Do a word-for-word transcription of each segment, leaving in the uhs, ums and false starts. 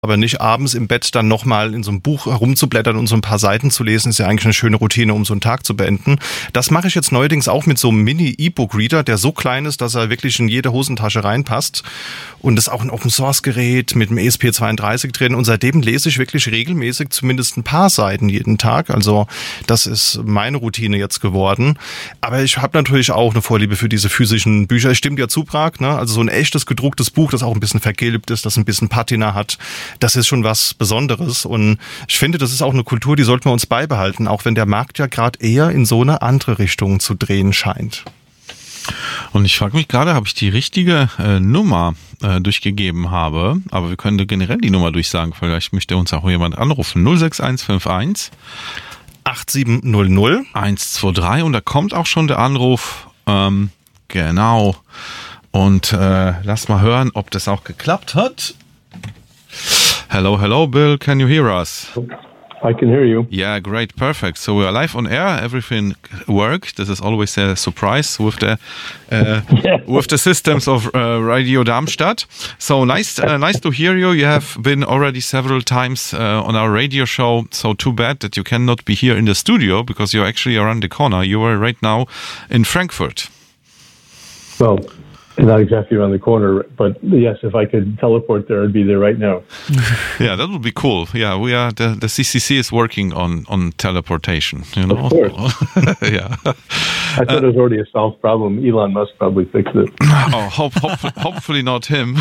Aber nicht abends im Bett dann nochmal in so einem Buch herumzublättern und so ein paar Seiten zu lesen, ist ja eigentlich eine schöne Routine, um so einen Tag zu beenden. Das mache ich jetzt neuerdings auch mit so einem Mini-E-Book-Reader, der so klein ist, dass er wirklich in jede Hosentasche reinpasst. Und das ist auch ein Open-Source-Gerät mit einem E S P zweiunddreißig drin. Und seitdem lese ich wirklich regelmäßig zumindest ein paar Seiten jeden Tag. Also das ist meine Routine jetzt geworden. Aber ich habe natürlich auch eine Vorliebe für diese physischen Bücher. Es stimmt ja zu, Prag, ne? Also so ein echtes gedrucktes Buch, das auch ein bisschen vergilbt ist, das ein bisschen Patina hat. Das ist schon was Besonderes und ich finde, das ist auch eine Kultur, die sollten wir uns beibehalten, auch wenn der Markt ja gerade eher in so eine andere Richtung zu drehen scheint. Und ich frage mich gerade, ob ich die richtige äh, Nummer äh, durchgegeben habe, aber wir können generell die Nummer durchsagen, vielleicht möchte uns auch jemand anrufen. null sechs eins fünf eins acht sieben null null eins zwei drei und da kommt auch schon der Anruf, ähm, genau. Und äh, lass mal hören, ob das auch geklappt hat. Hello, hello, Bill. Can you hear us? I can hear you. Yeah, great, perfect. So we are live on air. Everything worked. This is always a surprise with the uh, yeah. with the systems of uh, Radio Darmstadt. So nice, uh, nice to hear you. You have been already several times uh, on our radio show. So too bad that you cannot be here in the studio because you're actually around the corner. You are right now in Frankfurt. Well. Not exactly around the corner, but yes, if I could teleport there, I'd be there right now. Yeah, that would be cool. Yeah, we are the, the C C C is working on, on teleportation. You know, of course. Yeah. I thought uh, it was already a solved problem. Elon Musk probably fixed it. Oh, hope, hope, hopefully not him.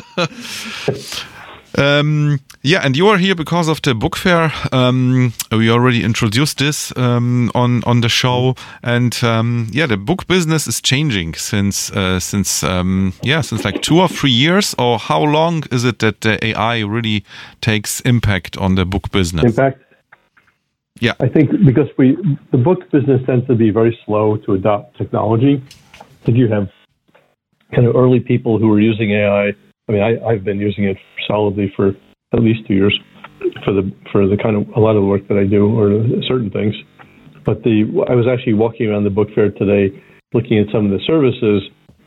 Um, yeah, and you are here because of the book fair. Um, we already introduced this um, on on the show, and um, yeah, the book business is changing since uh, since um, yeah since like two or three years. Or how long is it that the A I really takes impact on the book business? Impact. Yeah, I think because we the book business tends to be very slow to adopt technology. If you have kind of early people who are using A I. I mean, I, I've been using it solidly for at least two years for the for the kind of a lot of the work that I do or certain things. But the I was actually walking around the book fair today, looking at some of the services,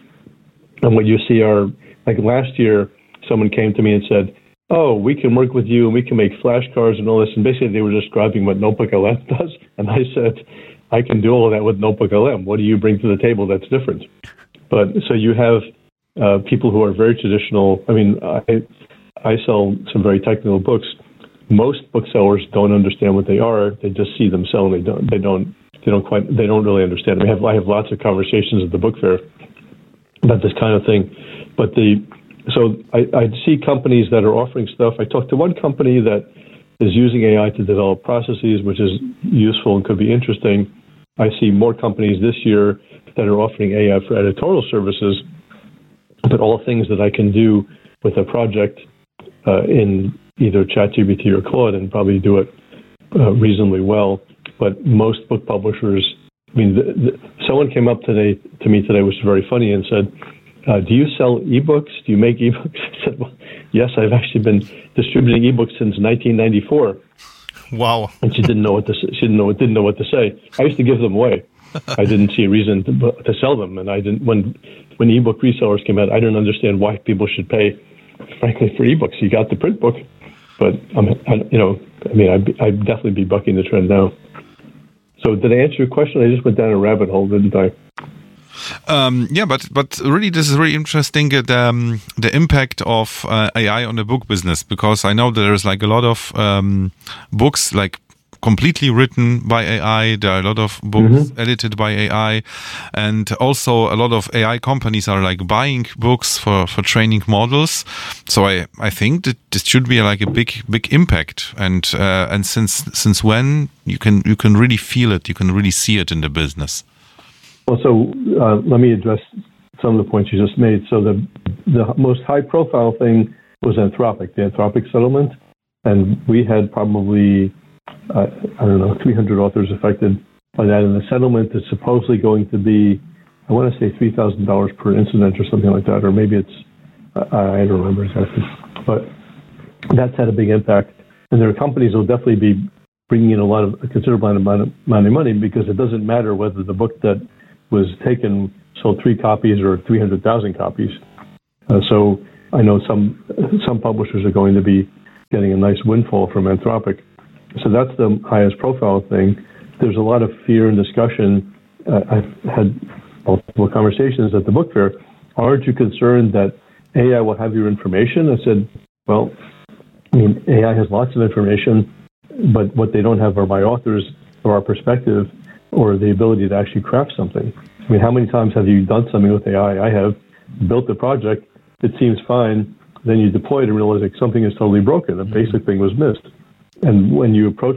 and what you see are like last year, someone came to me and said, "Oh, we can work with you and we can make flashcards and all this." And basically, they were describing what NotebookLM does, and I said, "I can do all of that with NotebookLM. What do you bring to the table that's different?" But so you have. Uh, people who are very traditional. I mean, I, I sell some very technical books. Most booksellers don't understand what they are. They just see them selling. They don't. They don't. They don't quite. They don't really understand. I have. I have lots of conversations at the book fair about this kind of thing. But the so I, I see companies that are offering stuff. I talked to one company that is using A I to develop processes, which is useful and could be interesting. I see more companies this year that are offering A I for editorial services. But all things that I can do with a project uh, in either ChatGPT or Claude and probably do it uh, reasonably well. But most book publishers, I mean, the, the, someone came up today to me today, which was very funny, and said, uh, "Do you sell ebooks? Do you make ebooks?" I said, "Well, yes, I've actually been distributing ebooks since nineteen ninety-four." Wow! And she didn't know what to she didn't know didn't know what to say. I used to give them away. I didn't see a reason to, to sell them, and I didn't when when ebook resellers came out. I didn't understand why people should pay, frankly, for ebooks. You got the print book, but I'm, I, you know, I mean, I'd, I'd definitely be bucking the trend now. So, did I answer your question? I just went down a rabbit hole, didn't I? Um, yeah, but but really, this is really interesting. Uh, the um, the impact of uh, A I on the book business, because I know there's like a lot of um, books like. completely written by A I. There are a lot of books mm-hmm. edited by A I, and also a lot of A I companies are like buying books for, for training models. So I, I think that this should be like a big big impact. And uh, and since since when you can you can really feel it, you can really see it in the business. Well, so uh, let me address some of the points you just made. So the the most high profile thing was Anthropic, the Anthropic settlement, and we had probably. Uh, I don't know, three hundred authors affected by that. And the settlement is supposedly going to be, I want to say three thousand dollars per incident or something like that, or maybe it's, uh, I don't remember exactly. But that's had a big impact. And there are companies that will definitely be bringing in a lot of, a considerable amount of, amount of money, because it doesn't matter whether the book that was taken sold three copies or three hundred thousand copies. Uh, so I know some some publishers are going to be getting a nice windfall from Anthropic. So that's the highest profile thing. There's a lot of fear and discussion. Uh, I've had multiple conversations at the book fair. Aren't you concerned that A I will have your information? I said, well, I mean, A I has lots of information, but what they don't have are my authors or our perspective or the ability to actually craft something. I mean, how many times have you done something with A I? I have built a project. It seems fine. Then you deploy it and realize like something is totally broken. A basic thing was missed. And when you approach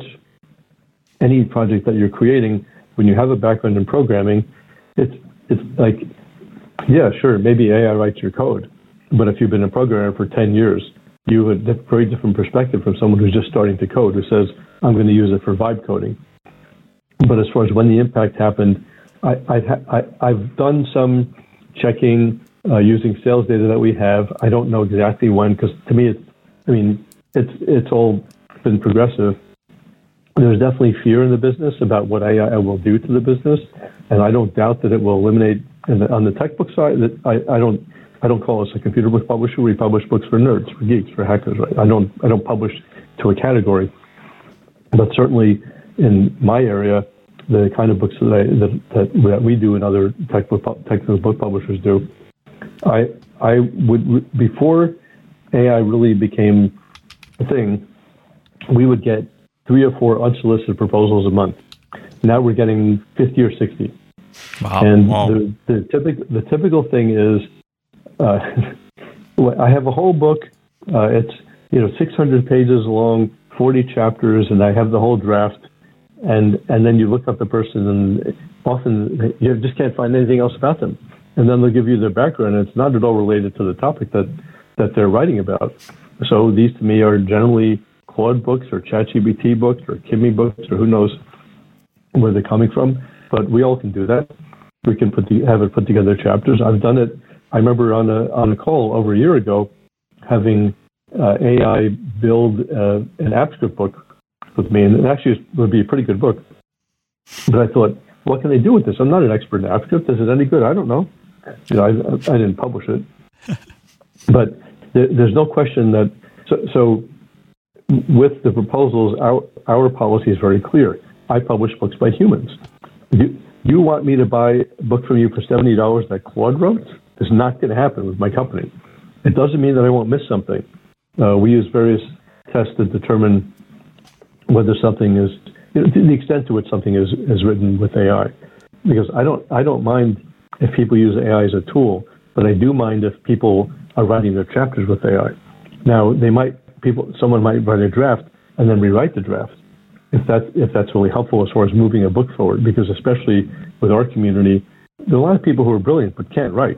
any project that you're creating, when you have a background in programming, it's it's like, yeah, sure, maybe A I writes your code. But if you've been a programmer for ten years, you have a very different perspective from someone who's just starting to code, who says, I'm going to use it for vibe coding. But as far as when the impact happened, I, I've, I, I've done some checking uh, using sales data that we have. I don't know exactly when, because to me, it's, I mean, it's it's all been progressive. There's definitely fear in the business about what A I will do to the business, and I don't doubt that it will eliminate. And on the tech book side, that I, I don't I don't call us a computer book publisher. We publish books for nerds, for geeks, for hackers. Right? I don't I don't publish to a category, but certainly in my area, the kind of books that I, that, that that we do and other tech book, technical book publishers do, I I would before A I really became a thing, we would get three or four unsolicited proposals a month. Now we're getting fifty or sixty. Wow. And wow. the the typical the typical thing is, uh, I have a whole book. Uh, it's you know six hundred pages long, forty chapters, and I have the whole draft. And and then you look up the person, and often you just can't find anything else about them. And then they'll give you their background, and it's not at all related to the topic that that they're writing about. So these to me are generally Claude books or ChatGPT books or Kimi books or who knows where they're coming from. But we all can do that. We can put the, have it put together chapters. I've done it. I remember on a on a call over a year ago having uh, A I build uh, an AppScript book with me, and it actually would be a pretty good book. But I thought, what can they do with this? I'm not an expert in AppScript. Is it any good? I don't know. You know, I, I didn't publish it. But there, there's no question that so. so with the proposals, our our policy is very clear. I publish books by humans. You, you want me to buy a book from you for seventy dollars that Claude wrote? It's not going to happen with my company. It doesn't mean that I won't miss something. Uh, we use various tests to determine whether something is, you know, to the extent to which something is, is written with A I. Because I don't I don't mind if people use A I as a tool, but I do mind if people are writing their chapters with A I. Now, they might people someone might write a draft and then rewrite the draft if that's if that's really helpful as far as moving a book forward, because especially with our community, there are a lot of people who are brilliant but can't write.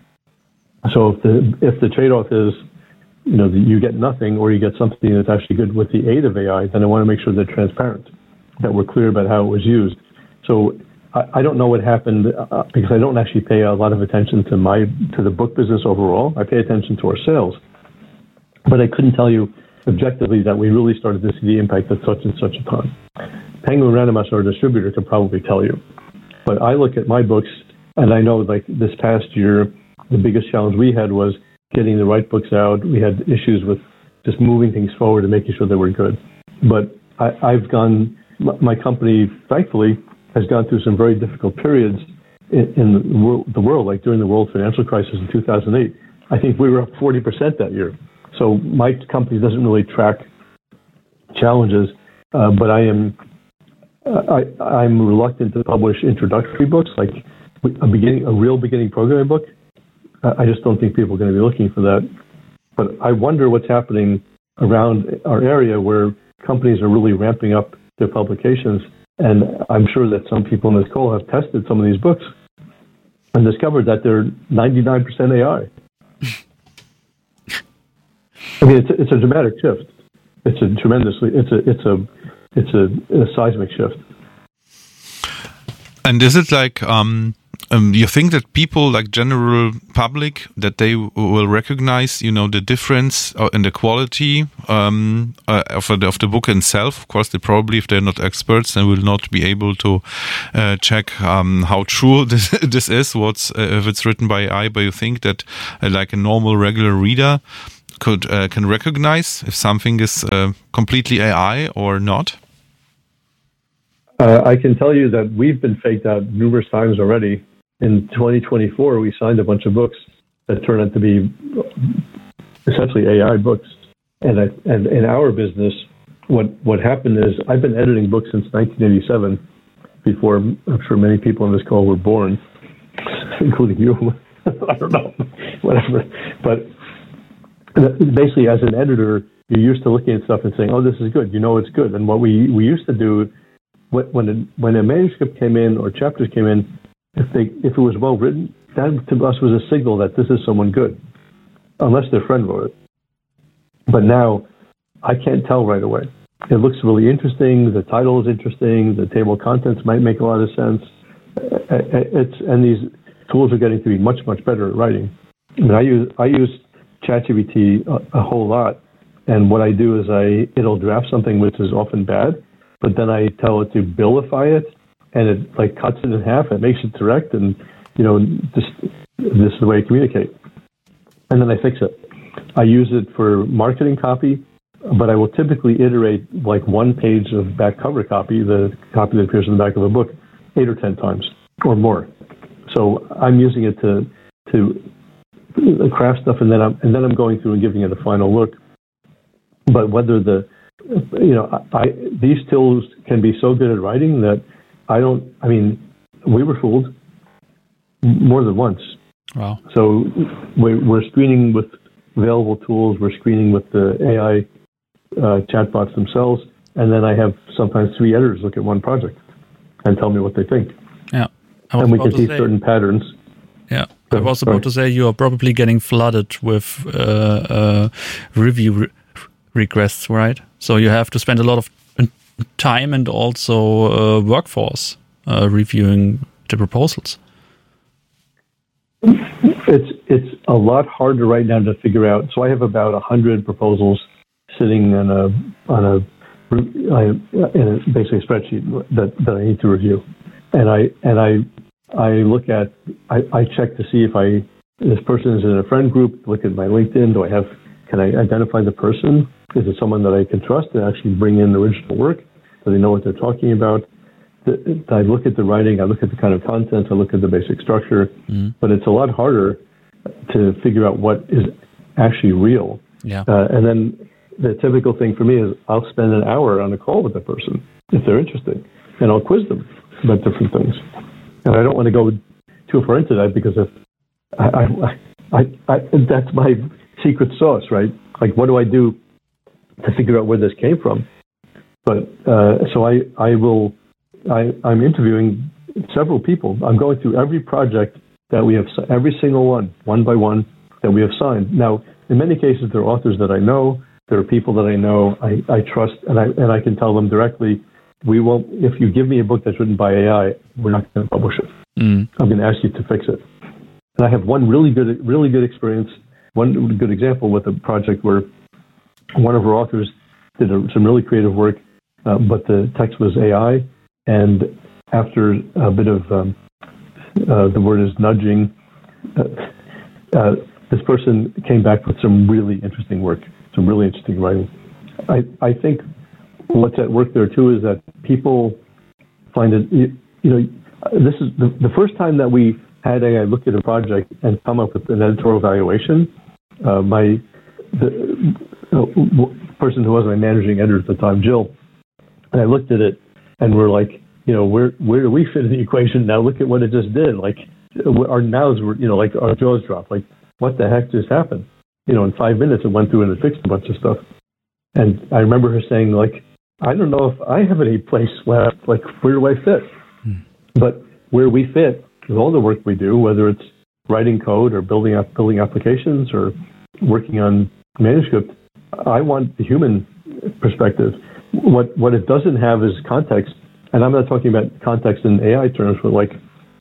So if the if the trade-off is, you know, you get nothing or you get something that's actually good with the aid of A I, then I want to make sure they're transparent, that we're clear about how it was used. So I, I don't know what happened uh, because I don't actually pay a lot of attention to my to the book business overall. I pay attention to our sales. But I couldn't tell you objectively that we really started to see the impact at such and such a time. Penguin Random House, our distributor, could probably tell you. But I look at my books, and I know like this past year, the biggest challenge we had was getting the right books out. We had issues with just moving things forward and making sure they were good. But I, I've gone, my company, thankfully, has gone through some very difficult periods in, in the, world, the world, like during the world financial crisis in two thousand eight. I think we were up forty percent that year. So my company doesn't really track challenges, uh, but I am I, I'm reluctant to publish introductory books, like a beginning, a real beginning programming book. I just don't think people are going to be looking for that. But I wonder what's happening around our area where companies are really ramping up their publications, and I'm sure that some people in this call have tested some of these books and discovered that they're ninety-nine percent A I. I mean, it's a, it's a dramatic shift. It's a tremendously, it's a, it's a, it's a, a seismic shift. And is it like, um, um, you think that people, like general public, that they w- will recognize, you know, the difference in the quality um, uh, of, the, of the book itself? Of course, they probably, if they're not experts, they will not be able to uh, check um, how true this, this is, what's uh, if it's written by A I. But you think that, uh, like a normal, regular reader, could uh, can recognize if something is uh, completely A I or not? Uh, I can tell you that we've been faked out numerous times already. In twenty twenty-four, we signed a bunch of books that turned out to be essentially A I books. And I, and in our business, what what happened is I've been editing books since nineteen eighty-seven, before I'm sure many people on this call were born, including you. I don't know, whatever. But basically, as an editor, you're used to looking at stuff and saying, "Oh, this is good." You know, it's good. And what we, we used to do, when a, when a manuscript came in or chapters came in, if they if it was well written, that to us was a signal that this is someone good, unless their friend wrote it. But now, I can't tell right away. It looks really interesting. The title is interesting. The table of contents might make a lot of sense. It's and these tools are getting to be much much better at writing. I mean, I use I use ChatGPT a, a whole lot, and what I do is I it'll draft something which is often bad, but then I tell it to billify it, and it like cuts it in half and makes it direct, and you know just this is the way I communicate, and then I fix it. I use it for marketing copy, but I will typically iterate like one page of back cover copy, the copy that appears in the back of a book, eight or ten times or more. So I'm using it to to craft stuff, and then I'm and then I'm going through and giving it a final look. But whether the you know I, I these tools can be so good at writing that I don't. I mean, we were fooled more than once. Wow. So we're, we're screening with available tools. We're screening with the A I uh, chatbots themselves, and then I have sometimes three editors look at one project and tell me what they think. Yeah, and we can see say, certain patterns. Yeah, I was about to say you are probably getting flooded with uh, uh, review re- requests, right? So you have to spend a lot of time and also uh, workforce uh, reviewing the proposals. It's it's a lot harder right now to figure out. So I have about a hundred proposals sitting in a on a in a basically a spreadsheet that, that I need to review, and I and I I look at I, I check to see if I this person is in a friend group. Look at my LinkedIn. Do I have can I identify the person? Is it someone that I can trust and actually bring in original work? Do they know what they're talking about? I look at the writing, I look at the kind of content, I look at the basic structure, mm. but it's a lot harder to figure out what is actually real. Yeah. Uh, and then the typical thing for me is I'll spend an hour on a call with the person if they're interested, and I'll quiz them about different things. And I don't want to go too far into that because if I, I, I, I, that's my secret sauce, right? Like, what do I do to figure out where this came from? But uh, so I, I will. I, I'm interviewing several people. I'm going through every project that we have, every single one, one by one, that we have signed. Now, in many cases, there are authors that I know. There are people that I know, I, I trust, and I and I can tell them directly, we won't. If you give me a book that's written by A I, we're not going to publish it. Mm. I'm going to ask you to fix it. And I have one really good, really good experience, one good example with a project where one of our authors did a, some really creative work, uh, but the text was A I. And after a bit of, um, uh, the word is nudging, uh, uh, this person came back with some really interesting work, some really interesting writing. I, I think what's at work there too is that people find it, you, you know, this is the, the first time that we had A I look at a project and come up with an editorial evaluation. Uh, my, the uh, person who was my managing editor at the time, Jill, and I looked at it, and we're like, you know, where where do we fit in the equation? Now look at what it just did. Like, our mouths were, you know, like our jaws dropped. Like, what the heck just happened? You know, in five minutes it went through and it fixed a bunch of stuff. And I remember her saying, like, I don't know if I have any place where, like, where do I fit? Hmm. But where we fit with all the work we do, whether it's writing code or building up building applications or working on manuscript, I want the human perspective. What what it doesn't have is context, and I'm not talking about context in A I terms, but like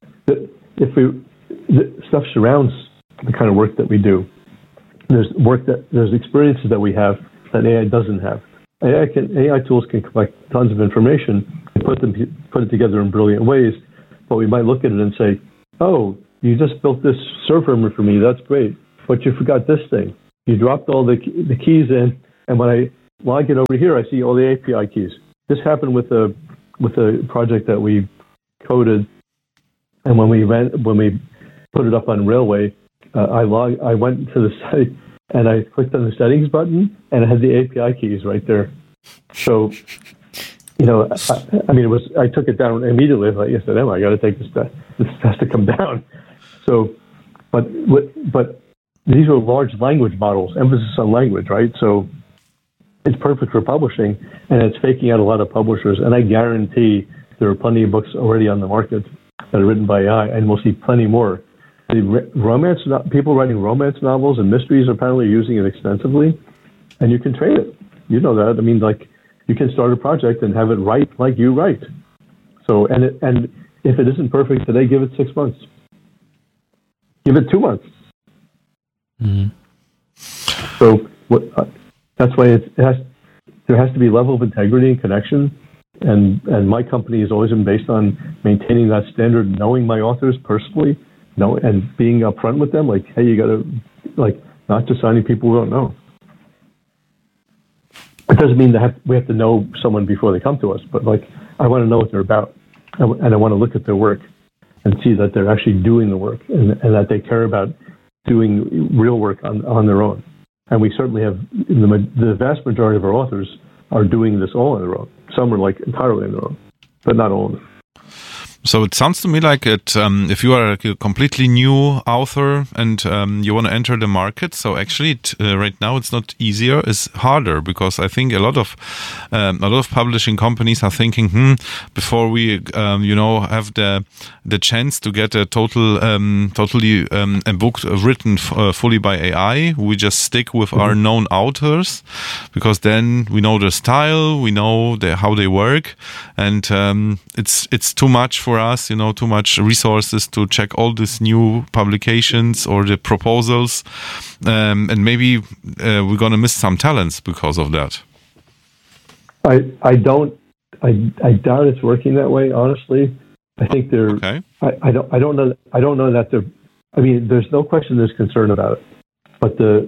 if we the stuff surrounds the kind of work that we do. There's work that there's experiences that we have that A I doesn't have. A I can A I tools can collect tons of information and put them put it together in brilliant ways, but we might look at it and say, "Oh, you just built this server for me. That's great, but you forgot this thing." you dropped all the the keys in, and when I log in over here, I see all the A P I keys. This happened with a with a project that we coded, and when we ran when we put it up on Railway, uh, I log I went to the site and I clicked on the settings button, and it had the A P I keys right there. So, you know, I, I mean, it was I took it down immediately. I was like, yes, I am. I got to take this test. This has to come down. So, but but these are large language models, emphasis on language, right? So it's perfect for publishing, and it's faking out a lot of publishers. And I guarantee there are plenty of books already on the market that are written by A I, and we'll see plenty more. The romance, people writing romance novels and mysteries are apparently using it extensively, and you can train it. You know that. I mean, like, you can start a project and have it write like you write. So, and it, and if it isn't perfect today, give it six months. Give it two months. Mm-hmm. So what, uh, that's why it has. There has to be a level of integrity and connection, and and my company has always been based on maintaining that standard, knowing my authors personally. No, and being upfront with them, like, hey, you got to, like, not just signing people who don't know. It doesn't mean that we have to know someone before they come to us, but, like, I want to know what they're about, and I want to look at their work and see that they're actually doing the work, and, and that they care about doing real work on, on their own. And we certainly have, the, the vast majority of our authors are doing this all on their own. Some are, like, entirely on their own, but not all of them. So it sounds to me like it. Um, if you are a completely new author and um, you want to enter the market, so actually it, uh, right now it's not easier, it's harder, because I think a lot of um, a lot of publishing companies are thinking, hmm, before we um, you know have the the chance to get a total um, totally um, a book written f- uh, fully by A I, we just stick with mm-hmm. our known authors, because then we know their style, we know the, how they work, and um, it's it's too much for. For us, you know, too much resources to check all these new publications or the proposals, um, and maybe uh, we're going to miss some talents because of that. I I don't I I doubt it's working that way. Honestly, I think they're. Okay. I, I don't I don't know I don't know that they're. I mean, there's no question there's concern about it, but the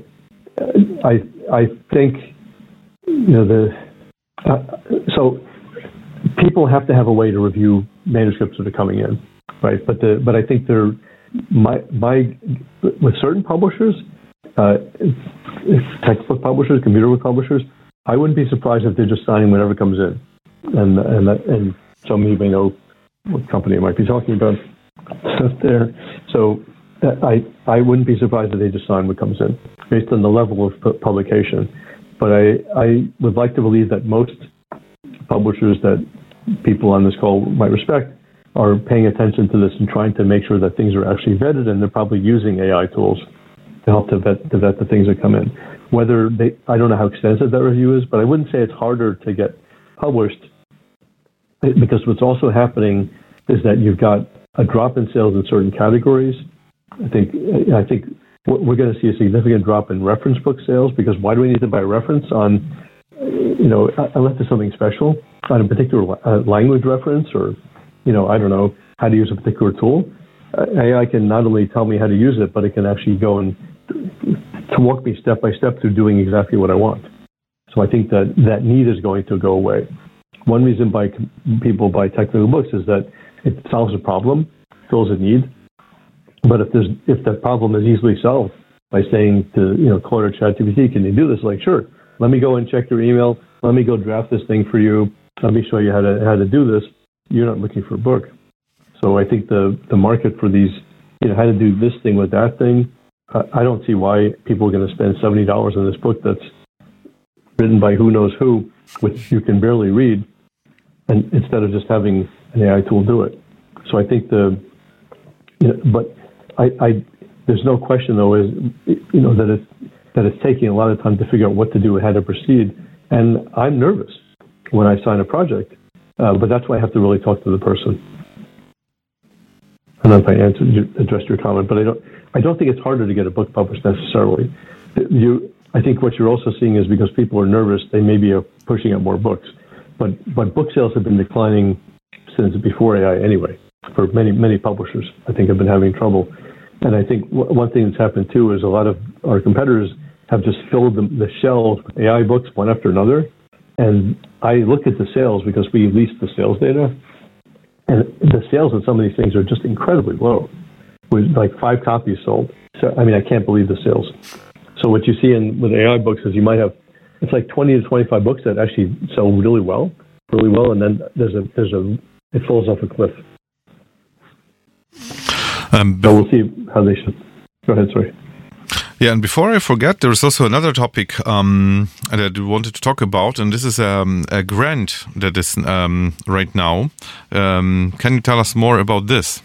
I I think you know the uh, so. People have to have a way to review manuscripts that are coming in, right? But the but I think they're my my with certain publishers, uh, textbook publishers, computer book publishers, I wouldn't be surprised if they're just signing whatever comes in, and and and some of you may know what company I might be talking about there. So I I wouldn't be surprised if they just sign what comes in based on the level of publication. But I I would like to believe that most publishers that people on this call might respect are paying attention to this and trying to make sure that things are actually vetted, and they're probably using A I tools to help to vet, to vet the things that come in. Whether they, I don't know how extensive that review is, but I wouldn't say it's harder to get published, because what's also happening is that you've got a drop in sales in certain categories. I think I think we're going to see a significant drop in reference book sales, because why do we need to buy a reference on, you know, unless there's something special on a particular uh, language reference, or, you know, I don't know, how to use a particular tool. Uh, A I can not only tell me how to use it, but it can actually go and to walk me step by step through doing exactly what I want. So I think that that need is going to go away. One reason by people buy technical books is that it solves a problem, fills a need. But if there's if the problem is easily solved by saying to, you know, Claude or ChatGPT, can you do this? Like, sure. Let me go and check your email. Let me go draft this thing for you. Let me show you how to how to do this. You're not looking for a book. So I think the, the market for these, you know, how to do this thing with that thing, uh, I don't see why people are going to spend seventy dollars on this book that's written by who knows who, which you can barely read, and instead of just having an A I tool do it. So I think the, you know, but I, I there's no question though is, you know, that it's that it's taking a lot of time to figure out what to do and how to proceed. And I'm nervous when I sign a project, uh, but that's why I have to really talk to the person. I don't know if I answered, addressed your comment, but I don't. I don't think it's harder to get a book published necessarily. You, I think what you're also seeing is because people are nervous, they maybe are pushing out more books. But but book sales have been declining since before A I anyway. For many many publishers, I think have been having trouble. And I think w- one thing that's happened too is a lot of our competitors have just filled the, the shelves with A I books one after another. And I look at the sales because we lease the sales data, and the sales of some of these things are just incredibly low, with like five copies sold. So, I mean, I can't believe the sales. So what you see in with A I books is you might have, it's like twenty to twenty-five books that actually sell really well, really well, and then there's a, there's a, it falls off a cliff. Um, so we'll see how they should. Go ahead, sorry. Yeah, and before I forget, there is also another topic um, that we wanted to talk about, and this is um, a grant that is um, right now. Um, can you tell us more about this?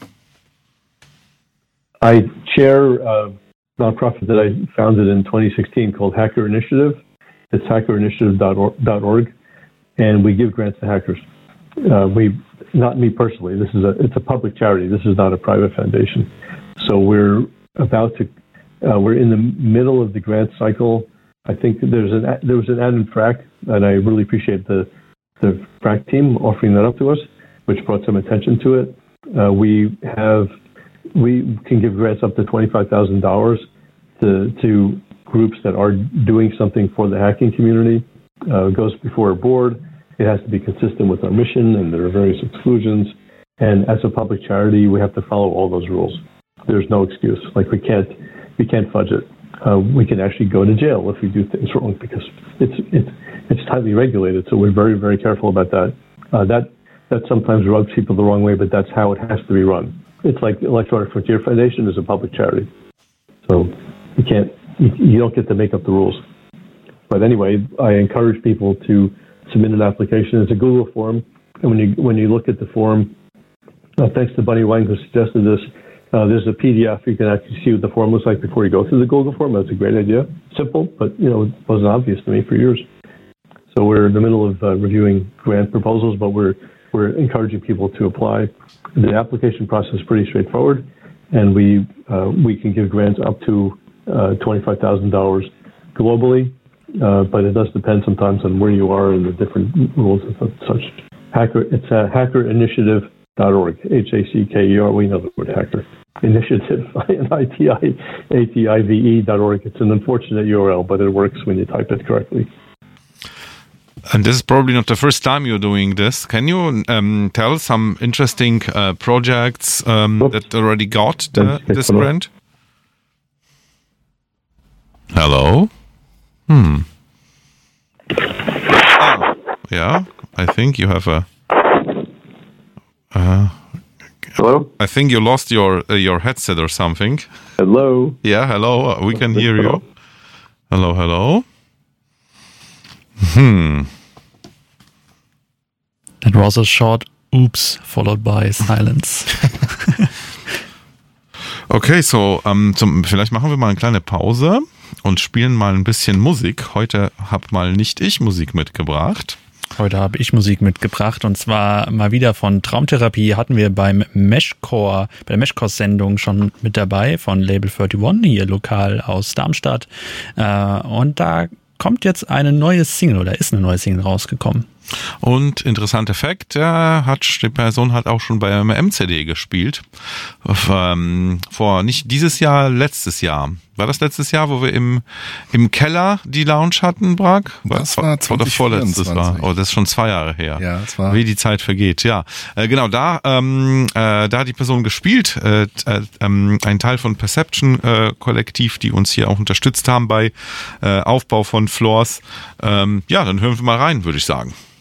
I chair a nonprofit that I founded in twenty sixteen called Hacker Initiative. It's hacker initiative dot org, and we give grants to hackers. Uh, we, not me personally. This is a it's a public charity. This is not a private foundation. So we're about to. Uh, we're in the middle of the grant cycle. I think there's an there was an ad in Frac, and I really appreciate the the Frac team offering that up to us, which brought some attention to it. Uh, we have we can give grants up to twenty-five thousand dollars to to groups that are doing something for the hacking community. Uh, it goes before a board. It has to be consistent with our mission, and there are various exclusions. And as a public charity, we have to follow all those rules. There's no excuse. Like we can't. We can't fudge it. Uh, we can actually go to jail if we do things wrong because it's it's it's tightly regulated. So we're very very careful about that. Uh, that that sometimes rubs people the wrong way, but that's how it has to be run. It's like Electronic Frontier Foundation is a public charity, so you can't you, you don't get to make up the rules. But anyway, I encourage people to submit an application. It's a Google form, and when you when you look at the form, uh, thanks to Bunny Wang who suggested this. Uh, there's a P D F. You can actually see what the form looks like before you go through the Google form. That's a great idea. Simple, but you know, it wasn't obvious to me for years. So we're in the middle of uh, reviewing grant proposals, but we're we're encouraging people to apply. The application process is pretty straightforward, and we uh, we can give grants up to uh, twenty-five thousand dollars globally, uh, but it does depend sometimes on where you are and the different rules and such. Hacker, it's uh, hacker initiative dot org, H A C K E R, we know the word hacker. Initiative, N I T I A T I V E dot org. It's an unfortunate U R L, but it works when you type it correctly. And this is probably not the first time you're doing this. Can you um, tell some interesting uh, projects um, that already got the, this grant? Hello? Hmm. Oh, yeah, I think you have a... Uh, hello? I think you lost your uh, your headset or something. Hello? Yeah, hello. Uh, we can hear you. Hello, hello. Hmm. That was a short oops followed by silence. Okay, so, um, zum, vielleicht machen wir mal eine kleine Pause und spielen mal ein bisschen Musik. Heute hab mal nicht ich Musik mitgebracht. Heute habe ich Musik mitgebracht und zwar mal wieder von Traumtherapie hatten wir beim Meshcore, bei der Meshcore-Sendung schon mit dabei von Label einunddreißig, hier lokal aus Darmstadt. Und da kommt jetzt eine neue Single oder ist eine neue Single rausgekommen. Und interessanter Fakt, der hat, die Person hat auch schon bei einem M C D gespielt. Ähm, vor nicht dieses Jahr, letztes Jahr. War das letztes Jahr, wo wir im, im Keller die Lounge hatten, Brag? Das war zwanzig vierundzwanzig. Oder vorletztes war. Oh, das ist schon zwei Jahre her. Ja, das war. Wie die Zeit vergeht, ja. Äh, genau, da, ähm, äh, da hat die Person gespielt, äh, äh, ähm, ein Teil von Perception äh, Kollektiv, die uns hier auch unterstützt haben bei äh, Aufbau von Floors. Ähm, ja, dann hören wir mal rein, würde ich sagen.